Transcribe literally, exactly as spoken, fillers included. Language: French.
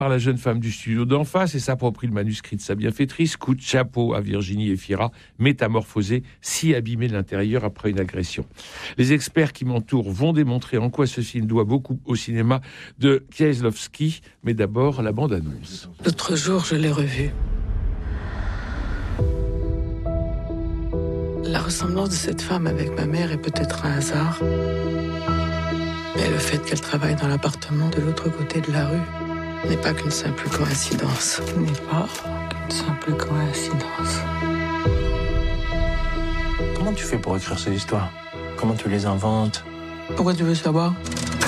par la jeune femme du studio d'en face et s'approprie le manuscrit de sa bienfaitrice. Coup de chapeau à Virginie Efira, métamorphosée, si abîmée de l'intérieur après une agression. Les experts qui m'entourent vont démontrer en quoi ce film doit beaucoup au cinéma de Kieślowski, mais d'abord la bande-annonce. L'autre jour, je l'ai revue. La ressemblance de cette femme avec ma mère est peut-être un hasard, mais le fait qu'elle travaille dans l'appartement de l'autre côté de la rue n'est pas qu'une simple coïncidence. N'est pas qu'une simple coïncidence. Comment tu fais pour écrire ces histoires? Comment tu les inventes? Pourquoi tu veux savoir?